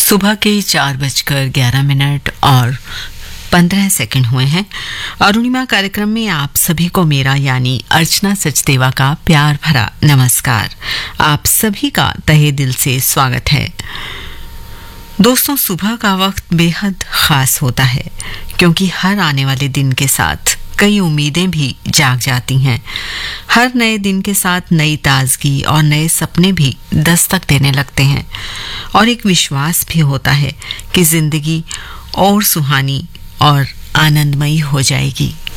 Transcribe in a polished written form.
सुबह के 4:11 और 15 सेकंड हुए हैं। अरुणिमा कार्यक्रम में आप सभी को मेरा यानी अर्चना सचदेवा का प्यार भरा नमस्कार। आप सभी का तहे दिल से स्वागत है। दोस्तों, सुबह का वक्त बेहद खास होता है क्योंकि हर आने वाले दिन के साथ कई उम्मीदें भी जाग जाती हैं। हर नए दिन के साथ नई ताजगी और नए सपने भी दस्तक देने लगते हैं और एक विश्वास भी होता है कि जिंदगी और सुहानी और आनंदमयी हो जाएगी।